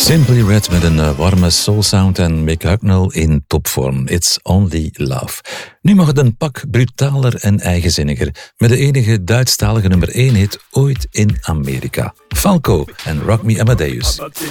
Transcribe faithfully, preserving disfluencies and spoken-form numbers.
Simply Red met een warme soul sound en Mick Hucknall in topvorm. It's Only Love. Nu mag het een pak brutaler en eigenzinniger, met de enige Duitsstalige nummer één hit ooit in Amerika. Falco en Rock Me Amadeus.